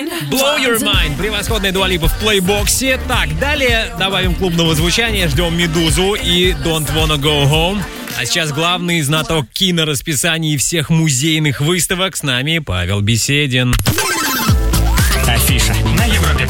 Blow Your Mind. Превосходная Дуа Липа в плейбоксе. Так, далее добавим клубного звучания. Ждем Медузу и Don't Wanna Go Home. А сейчас главный знаток кинорасписаний всех музейных выставок. С нами Павел Беседин. Афиша на Европе+.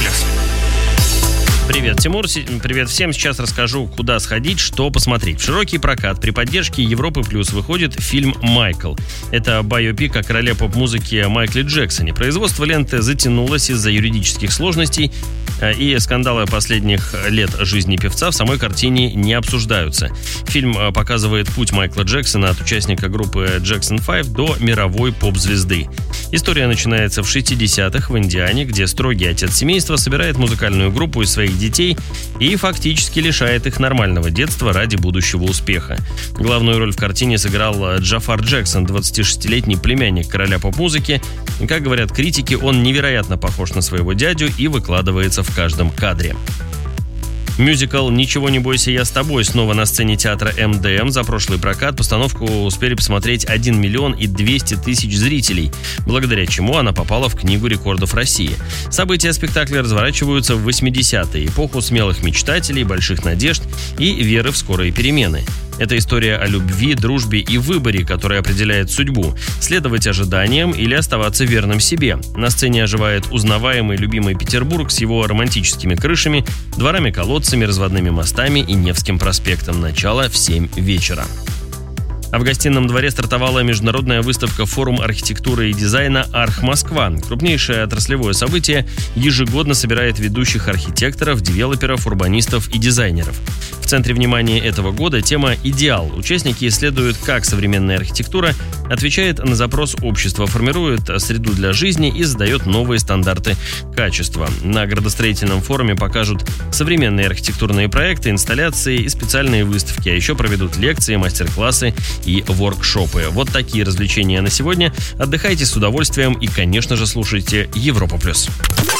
Привет, Тимур. Привет всем. Сейчас расскажу, куда сходить, что посмотреть. В широкий прокат при поддержке Европы Плюс выходит фильм «Майкл». Это байопик о короле поп-музыки Майкле Джексоне. Производство ленты затянулось из-за юридических сложностей, и скандалы последних лет жизни певца в самой картине не обсуждаются. Фильм показывает путь Майкла Джексона от участника группы Jackson 5 до мировой поп-звезды. История начинается в 60-х в Индиане, где строгий отец семейства собирает музыкальную группу из своих детей и фактически лишает их нормального детства ради будущего успеха. Главную роль в картине сыграл Джафар Джексон, 26-летний племянник короля поп-музыки. Как говорят критики, он невероятно похож на своего дядю и выкладывается в каждом кадре. Мюзикл «Ничего не бойся, я с тобой» снова на сцене театра МДМ. За прошлый прокат постановку успели посмотреть 1 миллион и 200 тысяч зрителей, благодаря чему она попала в Книгу рекордов России. События спектакля разворачиваются в 80-е, эпоху смелых мечтателей, больших надежд и веры в скорые перемены. Это история о любви, дружбе и выборе, который определяет судьбу – следовать ожиданиям или оставаться верным себе. На сцене оживает узнаваемый любимый Петербург с его романтическими крышами, дворами-колодцами, разводными мостами и Невским проспектом. Начало в 7 вечера. А в Гостином дворе стартовала международная выставка «Форум архитектуры и дизайна Арх-Москва». Крупнейшее отраслевое событие ежегодно собирает ведущих архитекторов, девелоперов, урбанистов и дизайнеров. В центре внимания этого года тема «Идеал». Участники исследуют, как современная архитектура отвечает на запрос общества, формирует среду для жизни и задает новые стандарты качества. На градостроительном форуме покажут современные архитектурные проекты, инсталляции и специальные выставки, а еще проведут лекции, мастер-классы и воркшопы. Вот такие развлечения на сегодня. Отдыхайте с удовольствием и, конечно же, слушайте Европа+.